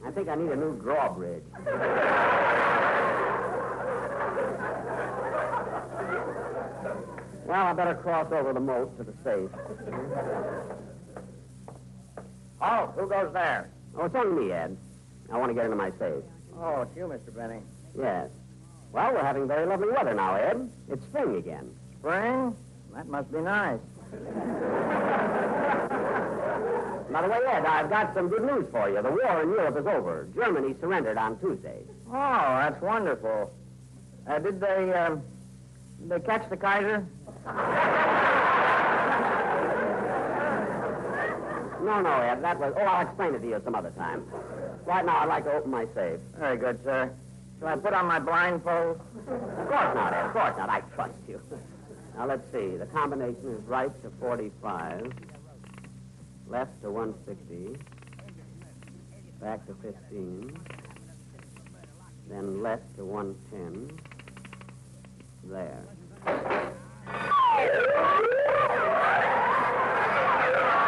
I think I need a new drawbridge. Well, I better cross over the moat to the safe. Oh, who goes there? Oh, it's only me, Ed. I want to get into my safe. Oh, it's you, Mr. Benny. Yes. Well, we're having very lovely weather now, Ed. It's spring again. Spring? That must be nice. By the way, Ed, I've got some good news for you. The war in Europe is over. Germany surrendered on Tuesday. Oh, that's wonderful. Did they catch the Kaiser? No, Ed, that was... Oh, I'll explain it to you some other time. Right now, I'd like to open my safe. Very good, sir. Shall I put on my blindfold? Of course not, Ed. Of course not. I trust you. Now, let's see. The combination is right to 45, left to 160, back to 15, then left to 110. There.